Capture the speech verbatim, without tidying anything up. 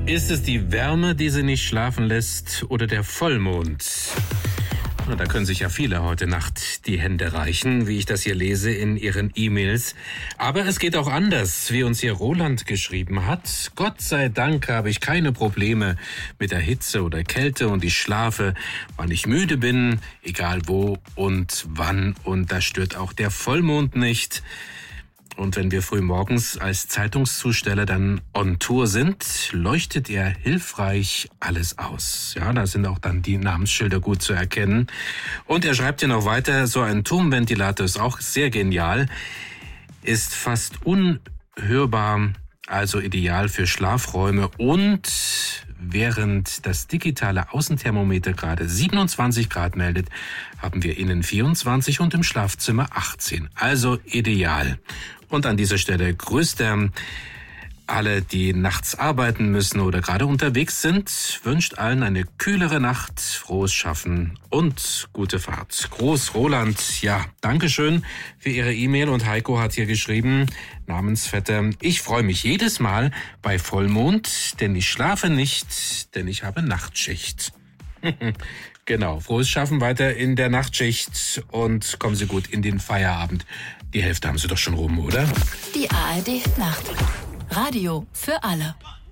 Ist es die Wärme, die sie nicht schlafen lässt, oder der Vollmond? Na, da können sich ja viele heute Nacht die Hände reichen, wie ich das hier lese in ihren E-Mails. Aber es geht auch anders, wie uns hier Roland geschrieben hat. Gott sei Dank habe ich keine Probleme mit der Hitze oder Kälte und ich schlafe, wann ich müde bin, egal wo und wann. Und da stört auch der Vollmond nicht. Und wenn wir früh morgens als Zeitungszusteller dann on Tour sind, leuchtet er hilfreich alles aus. Ja, da sind auch dann die Namensschilder gut zu erkennen. Und er schreibt ja noch weiter, so ein Turmventilator ist auch sehr genial, ist fast unhörbar, also ideal für Schlafräume. Und während das digitale Außenthermometer gerade siebenundzwanzig Grad meldet, haben wir innen vierundzwanzig und im Schlafzimmer achtzehn. Also ideal. Und an dieser Stelle grüßt er alle, die nachts arbeiten müssen oder gerade unterwegs sind, wünscht allen eine kühlere Nacht, frohes Schaffen und gute Fahrt. Groß Roland, ja, Dankeschön für Ihre E-Mail. Und Heiko hat hier geschrieben, Namensvetter, ich freue mich jedes Mal bei Vollmond, denn ich schlafe nicht, denn ich habe Nachtschicht. Genau, frohes Schaffen weiter in der Nachtschicht und kommen Sie gut in den Feierabend. Die Hälfte haben Sie doch schon rum, oder? Die A R D Nacht. Radio für alle.